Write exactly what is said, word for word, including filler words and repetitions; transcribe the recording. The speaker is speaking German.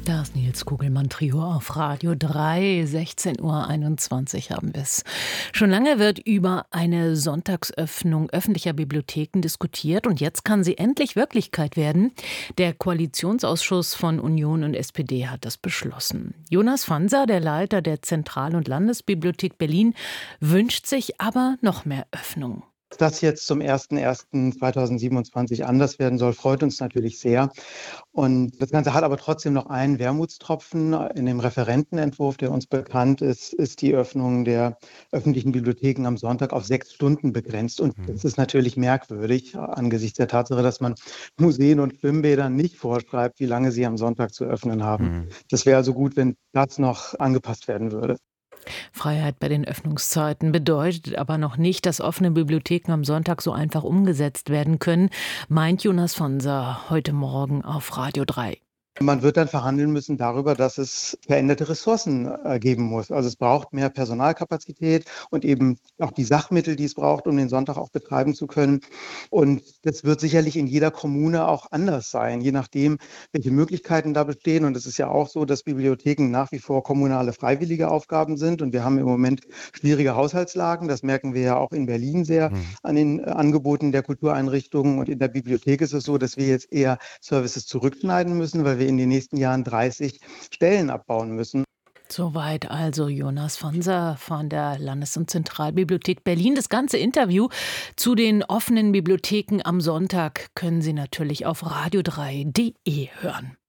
Da ist Nils Kugelmann Trio auf Radio drei, sechzehn Uhr einundzwanzig haben wir es. Schon lange wird über eine Sonntagsöffnung öffentlicher Bibliotheken diskutiert und jetzt kann sie endlich Wirklichkeit werden. Der Koalitionsausschuss von Union und S P D hat das beschlossen. Jonas Fanser, der Leiter der Zentral- und Landesbibliothek Berlin, wünscht sich aber noch mehr Öffnung. Dass das jetzt zum ersten ersten zweitausendsiebenundzwanzig anders werden soll, freut uns natürlich sehr. Und das Ganze hat aber trotzdem noch einen Wermutstropfen. In dem Referentenentwurf, der uns bekannt ist, ist die Öffnung der öffentlichen Bibliotheken am Sonntag auf sechs Stunden begrenzt. Und das ist natürlich merkwürdig angesichts der Tatsache, dass man Museen und Schwimmbädern nicht vorschreibt, wie lange sie am Sonntag zu öffnen haben. Mhm. Das wäre also gut, wenn das noch angepasst werden würde. Freiheit bei den Öffnungszeiten bedeutet aber noch nicht, dass offene Bibliotheken am Sonntag so einfach umgesetzt werden können, meint Jonas Fanser heute Morgen auf Radio drei. Man wird dann verhandeln müssen darüber, dass es veränderte Ressourcen äh, geben muss. Also es braucht mehr Personalkapazität und eben auch die Sachmittel, die es braucht, um den Sonntag auch betreiben zu können. Und das wird sicherlich in jeder Kommune auch anders sein, je nachdem, welche Möglichkeiten da bestehen. Und es ist ja auch so, dass Bibliotheken nach wie vor kommunale freiwillige Aufgaben sind. Und wir haben im Moment schwierige Haushaltslagen. Das merken wir ja auch in Berlin sehr mhm. an den äh, Angeboten der Kultureinrichtungen. Und in der Bibliothek ist es so, dass wir jetzt eher Services zurückschneiden müssen, weil wir in den nächsten Jahren dreißig Stellen abbauen müssen. Soweit also Jonas Fanser von der Landes- und Zentralbibliothek Berlin. Das ganze Interview zu den offenen Bibliotheken am Sonntag können Sie natürlich auf radio drei punkt de hören.